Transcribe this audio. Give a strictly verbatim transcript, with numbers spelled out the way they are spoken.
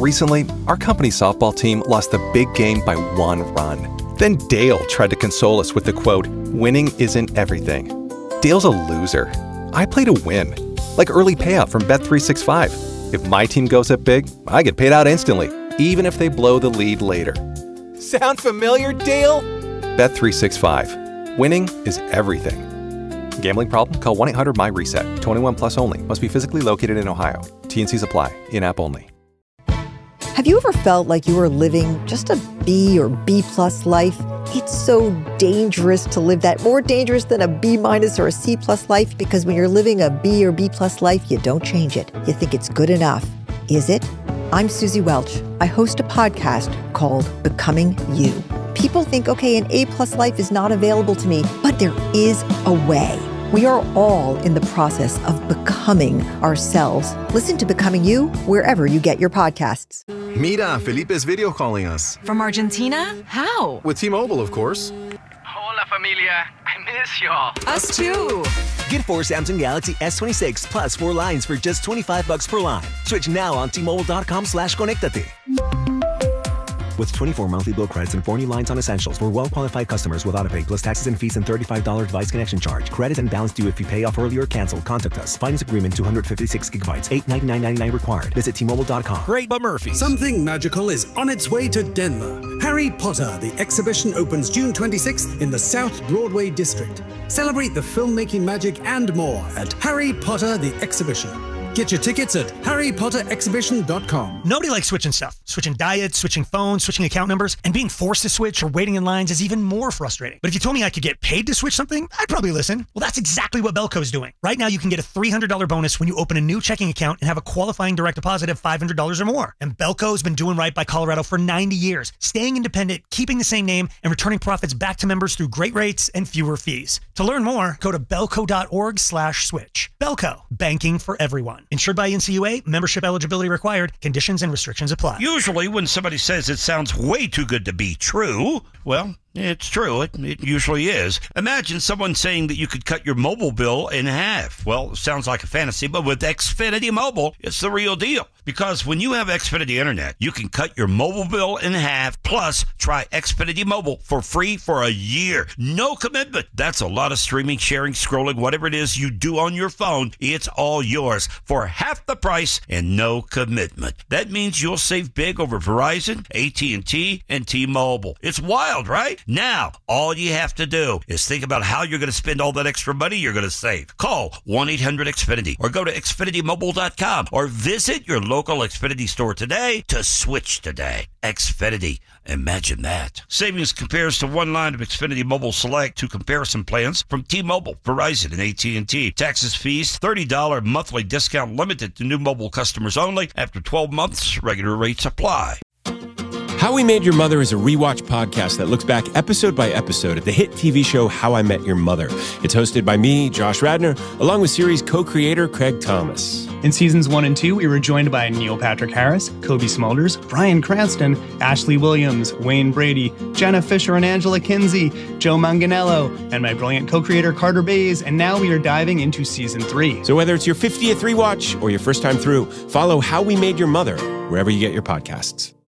Recently, our company's softball team lost the big game by one run. Then Dale tried to console us with the quote, "Winning isn't everything." Dale's a loser. I play to win, like early payout from Bet three sixty-five. If my team goes up big, I get paid out instantly, even if they blow the lead later. Sound familiar, Dale? Bet three sixty-five. Winning is everything. Gambling problem? Call one eight hundred M Y reset. twenty-one plus only. Must be physically located in Ohio. T and Cs apply. In-app only. Have you ever felt like you were living just a B or B plus life? It's so dangerous to live that, more dangerous than a B minus or a C plus life, because when you're living a B or B plus life, you don't change it. You think it's good enough. Is it? I'm Susie Welch. I host a podcast called Becoming You. People think, okay, an A plus life is not available to me, but there is a way. We are all in the process of becoming ourselves. Listen to Becoming You wherever you get your podcasts. Mira, Felipe's video calling us. From Argentina? How? With T-Mobile, of course. Hola, familia. I miss y'all. Us too. Get four Samsung Galaxy S twenty-six plus four lines for just twenty-five bucks per line. Switch now on T-Mobile.com slash Conectate. With twenty-four monthly bill credits and four new lines on essentials for well-qualified customers with autopay plus taxes and fees and thirty-five dollars device connection charge. Credit and balance due if you pay off early or cancel. Contact us. Finance agreement two hundred fifty-six gigabytes. eight ninety-nine ninety-nine required. Visit T Mobile dot com. Great but Murphy. Something magical is on its way to Denver. Harry Potter, the exhibition, opens June twenty-sixth in the South Broadway District. Celebrate the filmmaking magic and more at Harry Potter, the exhibition. Get your tickets at harry potter exhibition dot com. Nobody likes switching stuff. Switching diets, switching phones, switching account numbers, and being forced to switch or waiting in lines is even more frustrating. But if you told me I could get paid to switch something, I'd probably listen. Well, that's exactly what Belco's doing. Right now, you can get a three hundred dollars bonus when you open a new checking account and have a qualifying direct deposit of five hundred dollars or more. And Belco's been doing right by Colorado for ninety years, staying independent, keeping the same name, and returning profits back to members through great rates and fewer fees. To learn more, go to belco.org slash switch. Belco, banking for everyone. Insured by N C U A, membership eligibility required, conditions and restrictions apply. Usually when somebody says it sounds way too good to be true, well, it's true. It, it usually is. Imagine someone saying that you could cut your mobile bill in half. Well, it sounds like a fantasy, but with Xfinity Mobile, it's the real deal. Because when you have Xfinity Internet, you can cut your mobile bill in half, plus try Xfinity Mobile for free for a year. No commitment. That's a lot of streaming, sharing, scrolling, whatever it is you do on your phone. It's all yours for half the price and no commitment. That means you'll save big over Verizon, A T and T, and T-Mobile. It's wild, right? Now, all you have to do is think about how you're going to spend all that extra money you're going to save. Call one eight hundred X Finity or go to Xfinity Mobile dot com or visit your local Xfinity store today to switch today. Xfinity. Imagine that. Savings compares to one line of Xfinity Mobile Select to comparison plans from T-Mobile, Verizon, and A T and T. Taxes, fees, thirty dollars monthly discount limited to new mobile customers only. After twelve months, regular rates apply. How We Made Your Mother is a rewatch podcast that looks back episode by episode at the hit T V show How I Met Your Mother. It's hosted by me, Josh Radnor, along with series co-creator Craig Thomas. In seasons one and two, we were joined by Neil Patrick Harris, Kobe Smulders, Bryan Cranston, Ashley Williams, Wayne Brady, Jenna Fisher and Angela Kinsey, Joe Manganiello, and my brilliant co-creator Carter Bays, and now we are diving into season three. So whether it's your fiftieth rewatch or your first time through, follow How We Made Your Mother wherever you get your podcasts.